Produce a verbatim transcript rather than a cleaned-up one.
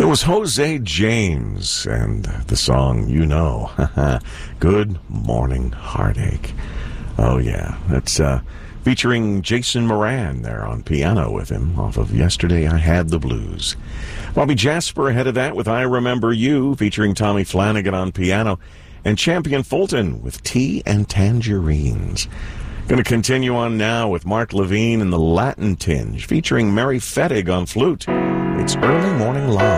It was Jose James and the song, you know, Good Morning Heartache. Oh, yeah, that's uh, featuring Jason Moran there on piano with him off of Yesterday I Had the Blues. Bobby Jasper ahead of that with I Remember You, featuring Tommy Flanagan on piano, and Champion Fulton with Tea and Tangerines. Going to continue on now with Mark Levine and the Latin Tinge, featuring Mary Fettig on flute. It's Early Morning Live.